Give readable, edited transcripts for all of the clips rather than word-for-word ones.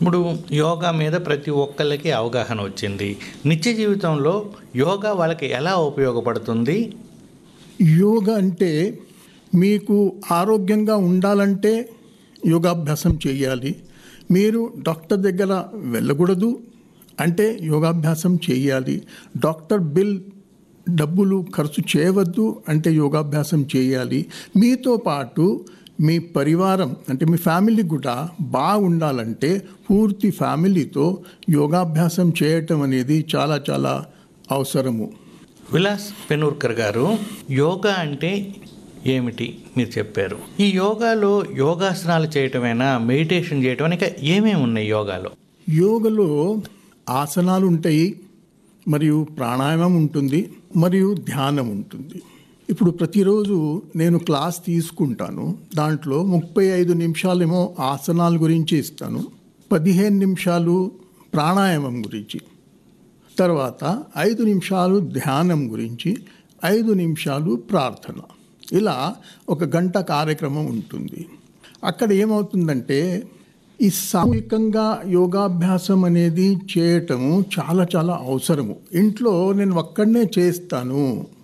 ఇప్పుడు యోగా మీద ప్రతి ఒక్కళ్ళకి అవగాహన వచ్చింది. నిత్య జీవితంలో యోగా వాళ్ళకి ఎలా ఉపయోగపడుతుంది? యోగా అంటే మీకు ఆరోగ్యంగా ఉండాలంటే యోగాభ్యాసం చేయాలి. మీరు డాక్టర్ దగ్గర వెళ్ళకూడదు అంటే యోగాభ్యాసం చేయాలి. డాక్టర్ బిల్ డబ్బులు ఖర్చు చేయవద్దు అంటే యోగాభ్యాసం చేయాలి. మీతో పాటు మీ పరివారం అంటే మీ ఫ్యామిలీ కూడా బాగుండాలంటే పూర్తి ఫ్యామిలీతో యోగాభ్యాసం చేయటం అనేది చాలా చాలా అవసరము. విలాస్ పెనూర్కర్ గారు, యోగా అంటే ఏమిటి మీరు చెప్పారు. ఈ యోగాలో యోగాసనాలు చేయటమేనా, మెడిటేషన్ చేయటం ఇంకా ఏమేమి ఉన్నాయి యోగాలో? యోగలో ఆసనాలు ఉంటాయి, మరియు ప్రాణాయామం ఉంటుంది, మరియు ధ్యానం ఉంటుంది. ఇప్పుడు ప్రతిరోజు నేను క్లాస్ తీసుకుంటాను. దాంట్లో 35 నిమిషాలేమో ఆసనాల గురించి ఇస్తాను, 15 నిమిషాలు ప్రాణాయామం గురించి, తర్వాత 5 నిమిషాలు ధ్యానం గురించి, 5 నిమిషాలు ప్రార్థన. ఇలా 1 గంట కార్యక్రమం ఉంటుంది. అక్కడ ఏమవుతుందంటే ఈ సామూహికంగా యోగాభ్యాసం అనేది చేయటము చాలా చాలా అవసరము. ఇంట్లో నేను ఒక్కడనే చేస్తాను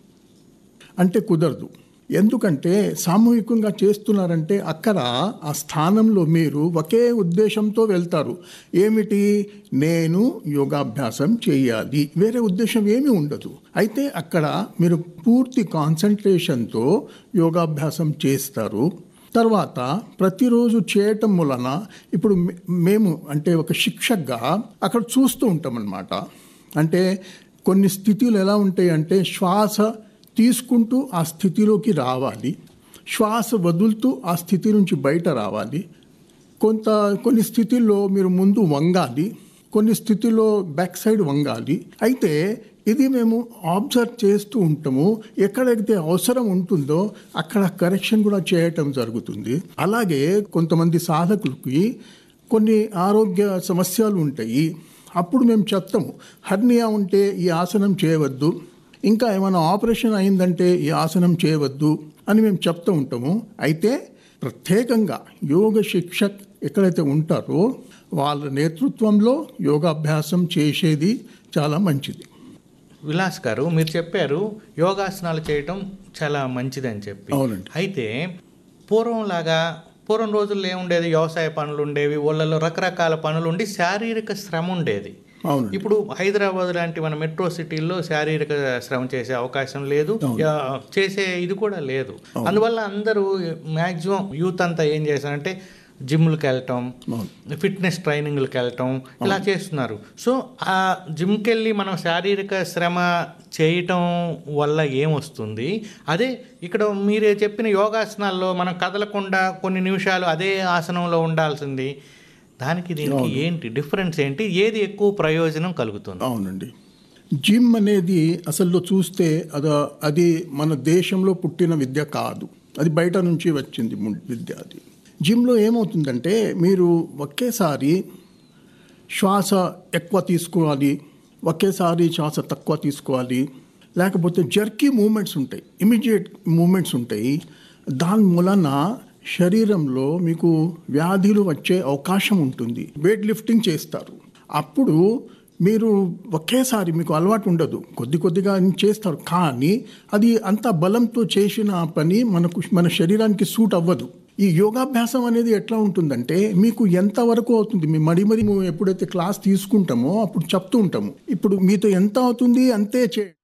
అంటే కుదరదు. ఎందుకంటే సామూహికంగా చేస్తున్నారంటే అక్కడ ఆ స్థానంలో మీరు ఒకే ఉద్దేశంతో వెళ్తారు. ఏమిటి? నేను యోగాభ్యాసం చేయాలి, వేరే ఉద్దేశం ఏమీ ఉండదు. అయితే అక్కడ మీరు పూర్తి కాన్సన్ట్రేషన్తో యోగాభ్యాసం చేస్తారు. తర్వాత ప్రతిరోజు చేయటం వలన ఇప్పుడు మేము అంటే ఒక శిక్షకగా అక్కడ చూస్తూ ఉంటాం అన్నమాట. అంటే కొన్ని స్థితులు ఎలా ఉంటాయి అంటే శ్వాస తీసుకుంటూ ఆ స్థితిలోకి రావాలి, శ్వాస వదులుతూ ఆ స్థితి నుంచి బయట రావాలి. కొన్ని స్థితిల్లో మీరు ముందు వంగాలి, కొన్ని స్థితిలో బ్యాక్ సైడ్ వంగాలి. అయితే ఇది మేము అబ్జర్వ్ చేస్తూ ఉంటాము. ఎక్కడైతే అవసరం ఉంటుందో అక్కడ కరెక్షన్ కూడా చేయటం జరుగుతుంది. అలాగే కొంతమంది సాధకులకి కొన్ని ఆరోగ్య సమస్యలు ఉంటాయి. అప్పుడు మేము చెప్తాము, హెర్నియా ఉంటే ఈ ఆసనం చేయవద్దు, ఇంకా ఏమైనా ఆపరేషన్ అయిందంటే ఈ ఆసనం చేయవద్దు అని మేము చెప్తూ ఉంటాము. అయితే ప్రత్యేకంగా యోగ శిక్షక్ ఎక్కడైతే ఉంటారో వాళ్ళ నేతృత్వంలో యోగాభ్యాసం చేసేది చాలా మంచిది. విలాస్ గారు, మీరు చెప్పారు యోగాసనాలు చేయటం చాలా మంచిదని చెప్పి. అవునండి. అయితే పూర్వం రోజుల్లో ఏముండేది? వ్యవసాయ పనులు ఉండేవి, ఊళ్ళలో రకరకాల పనులు ఉండి శారీరక శ్రమ ఉండేది. ఇప్పుడు హైదరాబాద్ లాంటి మన మెట్రో సిటీల్లో శారీరక శ్రమ చేసే అవకాశం లేదు, చేసే ఇది కూడా లేదు. అందువల్ల అందరూ మ్యాక్సిమం యూత్ అంతా ఏం చేశారంటే జిమ్లకు వెళ్ళటం, ఫిట్నెస్ ట్రైనింగ్లకు వెళ్ళటం ఇలా చేస్తున్నారు. సో ఆ జిమ్కి వెళ్ళి మనం శారీరక శ్రమ చేయటం వల్ల ఏమొస్తుంది? అదే ఇక్కడ మీరే చెప్పిన యోగాసనాల్లో మనం కదలకుండా కొన్ని నిమిషాలు అదే ఆసనంలో ఉండాల్సింది. దానికి దీనికి ఏంటి డిఫరెన్స్ ఏంటి? ఏది ఎక్కువ ప్రయోజనం కలుగుతుంది? అవునండి, జిమ్ అనేది అసలు చూస్తే అది మన దేశంలో పుట్టిన విద్య కాదు, అది బయట నుంచి వచ్చింది విద్య. అది జిమ్లో ఏమవుతుందంటే మీరు ఒకేసారి శ్వాస ఎక్కువ తీసుకోవాలి, ఒకేసారి శ్వాస తక్కువ తీసుకోవాలి, లేకపోతే జర్కీ మూమెంట్స్ ఉంటాయి, ఇమీడియట్ మూమెంట్స్ ఉంటాయి. దాని మూలన శరీరంలో మీకు వ్యాధులు వచ్చే అవకాశం ఉంటుంది. వెయిట్ లిఫ్టింగ్ చేస్తారు, అప్పుడు మీరు ఒకేసారి మీకు అలవాటు ఉండదు, కొద్దిగా చేస్తారు, కానీ అది అంత బలంతో చేసిన పని మన శరీరానికి సూట్ అవ్వదు. ఈ యోగాభ్యాసం అనేది ఎట్లా ఉంటుందంటే మీకు ఎంతవరకు అవుతుంది, మీ మడి ఎప్పుడైతే క్లాస్ తీసుకుంటామో అప్పుడు చెప్తూ ఉంటాము, ఇప్పుడు మీతో ఎంత అవుతుంది అంతే